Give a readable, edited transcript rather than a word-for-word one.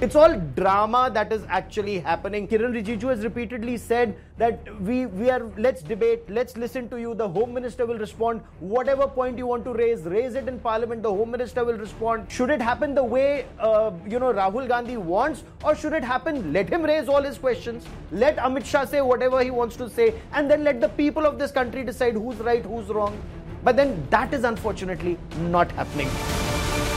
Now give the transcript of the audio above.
It's all drama that is actually happening. Kiran Rijiju has repeatedly said that let's debate, let's listen to you. The Home Minister will respond. Whatever point you want to raise it in Parliament. The Home Minister will respond. Should it happen the way Rahul Gandhi wants, or should it happen? Let him raise all his questions. Let Amit Shah say whatever he wants to say, and then let the people of this country decide who's right, who's wrong. But then that is unfortunately not happening.